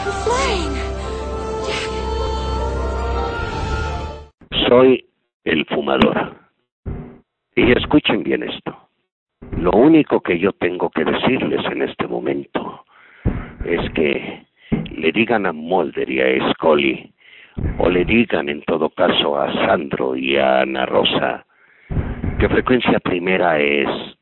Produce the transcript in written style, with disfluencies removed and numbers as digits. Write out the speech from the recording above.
I'm flying. Soy el fumador. Y escuchen bien esto. Lo único que yo tengo que decirles en este momento es que le digan a Mulder y a Scully, o le digan en todo caso a Sandro y a Ana Rosa, que Frecuencia Primera es